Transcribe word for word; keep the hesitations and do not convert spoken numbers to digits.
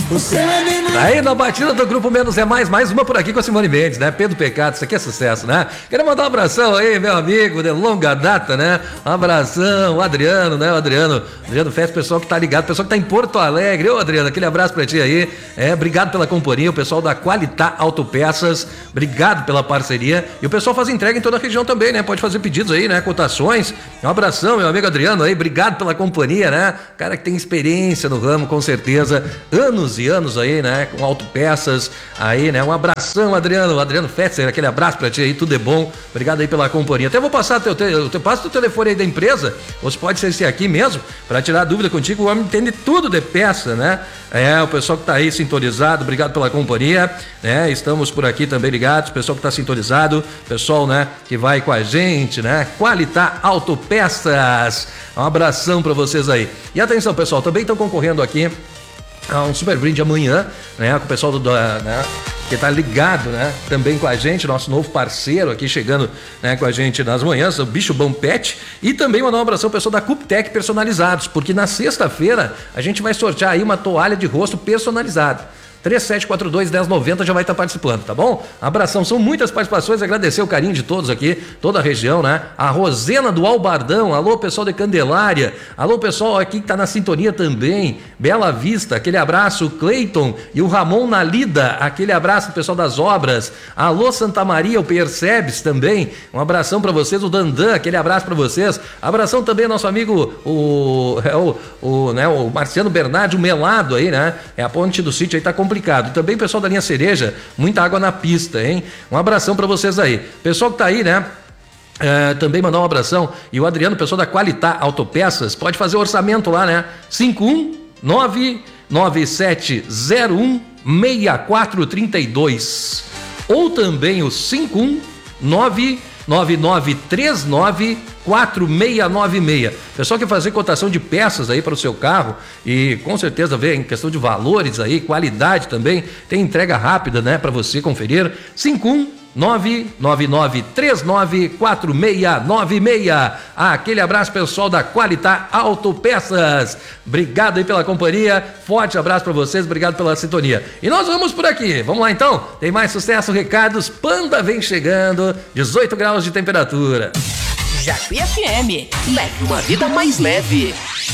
Aí na batida do Grupo Menos é Mais, mais uma por aqui com a Simone Mendes, né? Pedro Pecado, isso aqui é sucesso, né? Quero mandar um abração aí, meu amigo de longa data, né? Um abração, o Adriano, né? O Adriano, Adriano Festa, pessoal que tá ligado, pessoal que tá em Porto Alegre. Ô, Adriano, aquele abraço pra ti aí. É, obrigado pela companhia, o pessoal da Qualitá Autopeças, obrigado pela parceria. E o pessoal faz entrega em toda a região também, né? Pode fazer pedidos aí, né? Cotações. Um abração, meu amigo Adriano aí, obrigado pela companhia, né? Cara que tem experiência no ramo, com certeza. Anos e anos aí, né? Com autopeças aí, né? Um abração, Adriano. Adriano Fetzer, aquele abraço pra ti aí, tudo é bom. Obrigado aí pela companhia. Até vou passar teu, teu, teu passa o teu telefone aí da empresa, ou se pode ser esse aqui mesmo, pra tirar dúvida contigo. O homem entende tudo de peça, né? É, o pessoal que tá aí sintonizado, obrigado pela companhia, né? Estamos por aqui também ligados, pessoal que tá sintonizado, pessoal, né? Que vai com a gente, né? Qualitá Autopeças. Um abração pra vocês aí. E atenção, pessoal, também estão concorrendo aqui a um super brinde amanhã, né? Com o pessoal do, né? Que tá ligado, né? Também com a gente, nosso novo parceiro aqui chegando, né? Com a gente nas manhãs, o Bicho Bom Pet. E também mandar um abração ao pessoal da Cuptec Personalizados, porque na sexta-feira a gente vai sortear aí uma toalha de rosto personalizada. três sete quatro dois, um zero nove zero já vai estar participando, tá bom? Abração, são muitas participações, agradecer o carinho de todos aqui, toda a região, né? A Rosena do Albardão, alô pessoal de Candelária, alô pessoal aqui que tá na sintonia também, Bela Vista, aquele abraço, Cleiton e o Ramon na Lida, aquele abraço pro pessoal das obras, alô Santa Maria, o Percebes também, um abração pra vocês, o Dandan, aquele abraço pra vocês, abração também ao nosso amigo, o, é, o, o, né, o Marciano Bernardi, o Melado aí, né? É a ponte do sítio aí, tá complicado. Complicado. Também pessoal da linha Cereja, muita água na pista, hein? Um abração pra vocês aí. Pessoal que tá aí, né? É, também mandar um abração. E o Adriano, pessoal da Qualitá Autopeças, pode fazer o orçamento lá, né? cinco um nove nove sete zero um seis quatro três dois ou também o cinco um nove nove nove três nove quatro seis nove seis. Pessoal que fazer cotação de peças aí para o seu carro e com certeza vê em questão de valores aí, qualidade também, tem entrega rápida, né, para você conferir. cinco um nove nove nove três nove quatro seis nove seis. Aquele abraço pessoal da Qualitá Autopeças. Obrigado aí pela companhia. Forte abraço para vocês, obrigado pela sintonia. E nós vamos por aqui. Vamos lá então? Tem mais sucesso, recados. Panda vem chegando, dezoito graus de temperatura. Jacuí F M, leve uma vida mais leve.